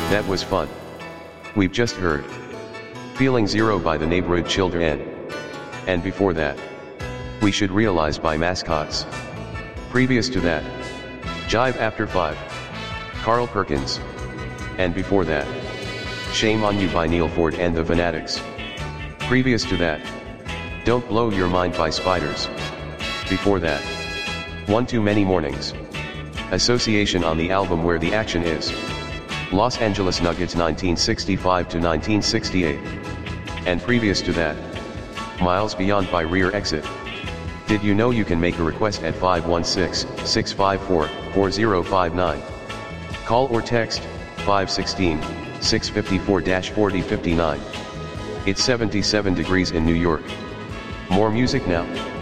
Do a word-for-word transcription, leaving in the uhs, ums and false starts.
That was fun. We've just heard Feeling Zero by the Neighborhood Children. And before that, We Should Realize by Mascots. Previous to that, Jive After Five, Carl Perkins. And before that, Shame on You by Neil Ford and the Fanatics. Previous to that, Don't Blow Your Mind by Spiders. Before that, One Too Many Mornings. Association on the album Where the Action Is. Los Angeles Nuggets nineteen sixty-five to nineteen sixty-eight. And previous to that, Miles Beyond by Rear Exit. Did you know you can make a request at five one six, six five four, four zero five nine? Call or text, five one six, six five four, four zero five nine. It's seventy-seven degrees in New York. More music now.